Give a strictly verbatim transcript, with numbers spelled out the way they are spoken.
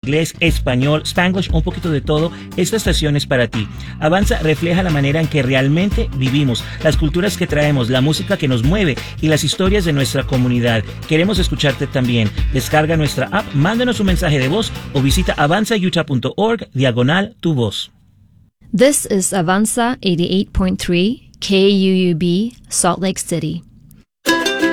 inglés, español, Spanglish, un poquito de todo. Esta estación es para ti. Avanza refleja la manera en que realmente vivimos, las culturas que traemos, la música que nos mueve y las historias de nuestra comunidad. Queremos escucharte también. Descarga nuestra app, mándanos un mensaje de voz o visita avanza utah punto org diagonal tu voz. This is Avanza eighty-eight point three K U U B, Salt Lake City.